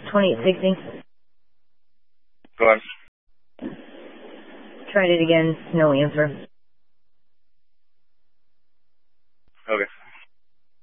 2860. Go on. Tried it again, no answer.